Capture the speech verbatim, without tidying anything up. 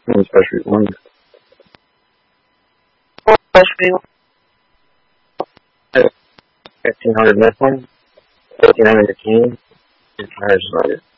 One special one. Special Fifteen hundred Mifflin, fourteen hundred King, and tires on it.